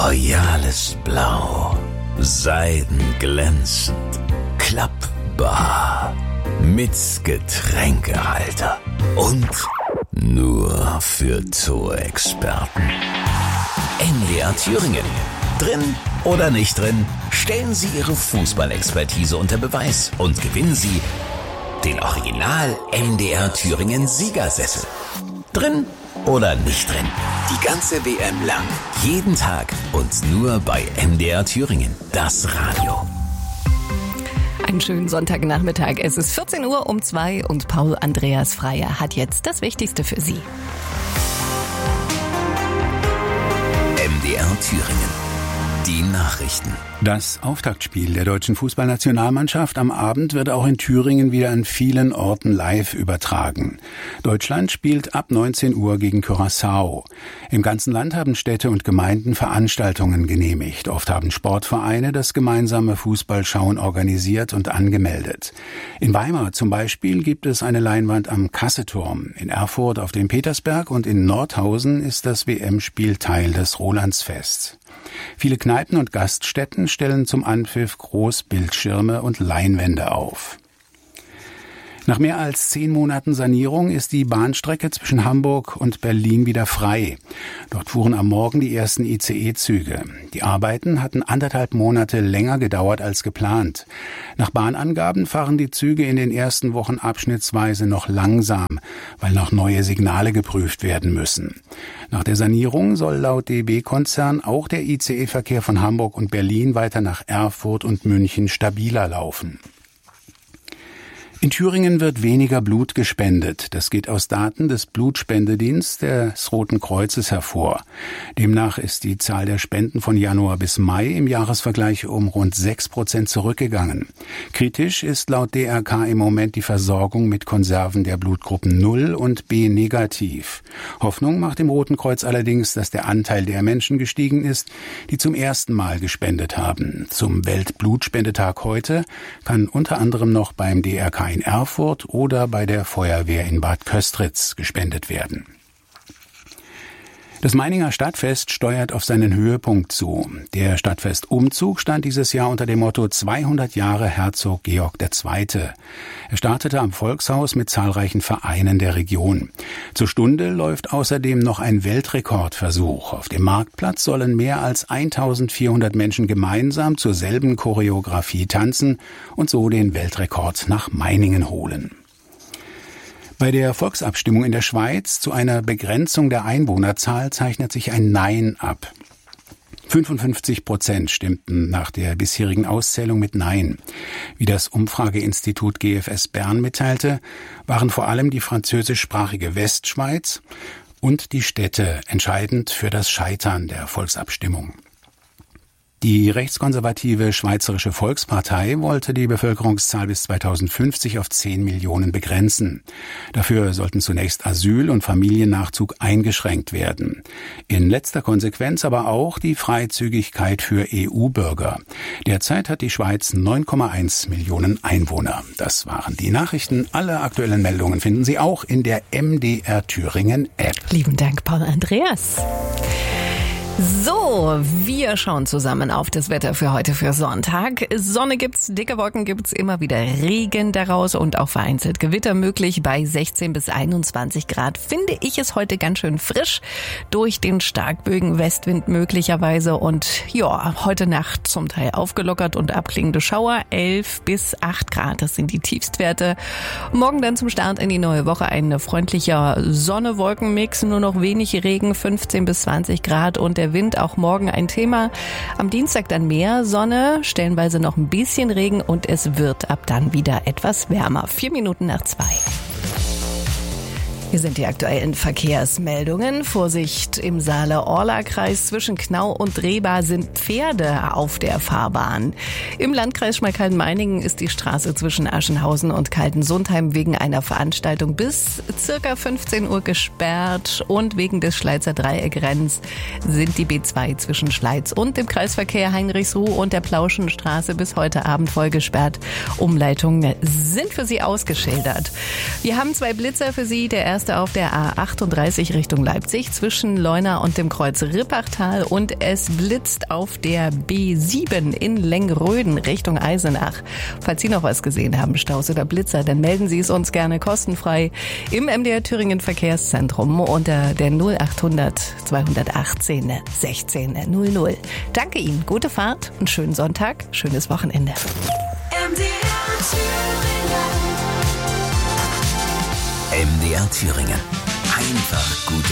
royales Blau, seidenglänzend, klappbar, mit Getränkehalter und nur für Zoo-Experten. MDR Thüringen. Drin oder nicht drin, stellen Sie Ihre Fußballexpertise unter Beweis und gewinnen Sie den Original MDR Thüringen Siegersessel. Drin oder nicht drin, die ganze WM lang, jeden Tag und nur bei MDR Thüringen, das Radio. Einen schönen Sonntagnachmittag. Es ist 14:02 und Paul Andreas Freier hat jetzt das Wichtigste für Sie. MDR Thüringen. Die Nachrichten. Das Auftaktspiel der deutschen Fußballnationalmannschaft am Abend wird auch in Thüringen wieder an vielen Orten live übertragen. Deutschland spielt ab 19 Uhr gegen Curaçao. Im ganzen Land haben Städte und Gemeinden Veranstaltungen genehmigt. Oft haben Sportvereine das gemeinsame Fußballschauen organisiert und angemeldet. In Weimar zum Beispiel gibt es eine Leinwand am Kasseturm. In Erfurt auf dem Petersberg und in Nordhausen ist das WM-Spiel Teil des Rolandsfests. Viele Kneipen und Gaststätten stellen zum Anpfiff Großbildschirme und Leinwände auf. Nach mehr als 10 Monaten Sanierung ist die Bahnstrecke zwischen Hamburg und Berlin wieder frei. Dort fuhren am Morgen die ersten ICE-Züge. Die Arbeiten hatten 1,5 Monate länger gedauert als geplant. Nach Bahnangaben fahren die Züge in den ersten Wochen abschnittsweise noch langsam, weil noch neue Signale geprüft werden müssen. Nach der Sanierung soll laut DB-Konzern auch der ICE-Verkehr von Hamburg und Berlin weiter nach Erfurt und München stabiler laufen. In Thüringen wird weniger Blut gespendet. Das geht aus Daten des Blutspendedienstes des Roten Kreuzes hervor. Demnach ist die Zahl der Spenden von Januar bis Mai im Jahresvergleich um rund 6% zurückgegangen. Kritisch ist laut DRK im Moment die Versorgung mit Konserven der Blutgruppen 0 und B negativ. Hoffnung macht dem Roten Kreuz allerdings, dass der Anteil der Menschen gestiegen ist, die zum ersten Mal gespendet haben. Zum Weltblutspendetag heute kann unter anderem noch beim DRK in Erfurt oder bei der Feuerwehr in Bad Köstritz gespendet werden. Das Meininger Stadtfest steuert auf seinen Höhepunkt zu. Der Stadtfestumzug stand dieses Jahr unter dem Motto 200 Jahre Herzog Georg II. Er startete am Volkshaus mit zahlreichen Vereinen der Region. Zur Stunde läuft außerdem noch ein Weltrekordversuch. Auf dem Marktplatz sollen mehr als 1400 Menschen gemeinsam zur selben Choreografie tanzen und so den Weltrekord nach Meiningen holen. Bei der Volksabstimmung in der Schweiz zu einer Begrenzung der Einwohnerzahl zeichnet sich ein Nein ab. 55% stimmten nach der bisherigen Auszählung mit Nein. Wie das Umfrageinstitut GFS Bern mitteilte, waren vor allem die französischsprachige Westschweiz und die Städte entscheidend für das Scheitern der Volksabstimmung. Die rechtskonservative Schweizerische Volkspartei wollte die Bevölkerungszahl bis 2050 auf 10 Millionen begrenzen. Dafür sollten zunächst Asyl- und Familiennachzug eingeschränkt werden. In letzter Konsequenz aber auch die Freizügigkeit für EU-Bürger. Derzeit hat die Schweiz 9,1 Millionen Einwohner. Das waren die Nachrichten. Alle aktuellen Meldungen finden Sie auch in der MDR Thüringen App. Lieben Dank, Paul Andreas. So, wir schauen zusammen auf das Wetter für heute, für Sonntag. Sonne gibt's, dicke Wolken gibt's, immer wieder Regen daraus und auch vereinzelt Gewitter möglich. Bei 16 bis 21 Grad finde ich es heute ganz schön frisch. Durch den starkböigen Westwind möglicherweise und ja, heute Nacht zum Teil aufgelockert und abklingende Schauer. 11 bis 8 Grad, das sind die Tiefstwerte. Morgen dann zum Start in die neue Woche ein freundlicher Sonne-Wolken-Mix, nur noch wenig Regen, 15 bis 20 Grad und der Wind auch morgen ein Thema. Am Dienstag dann mehr Sonne, stellenweise noch ein bisschen Regen und es wird ab dann wieder etwas wärmer. 4 Minuten nach 2. Hier sind die aktuellen Verkehrsmeldungen. Vorsicht im Saale-Orla-Kreis. Zwischen Knau und Rehbar sind Pferde auf der Fahrbahn. Im Landkreis Schmalkalden-Meiningen ist die Straße zwischen Aschenhausen und Kaltensundheim wegen einer Veranstaltung bis circa 15 Uhr gesperrt. Und wegen des Schleizer Dreieckrenns sind die B2 zwischen Schleiz und dem Kreisverkehr Heinrichsruh und der Plauschenstraße bis heute Abend voll gesperrt. Umleitungen sind für Sie ausgeschildert. Wir haben 2 Blitzer für Sie. Der erste erste auf der A38 Richtung Leipzig zwischen Leuna und dem Kreuz Rippachtal und es blitzt auf der B7 in Lengröden Richtung Eisenach. Falls Sie noch was gesehen haben, Staus oder Blitzer, dann melden Sie es uns gerne kostenfrei im MDR Thüringen Verkehrszentrum unter der 0800 218 16 00. Danke Ihnen, gute Fahrt, einen schönen Sonntag, schönes Wochenende. MDR Thüringen. Einfach gute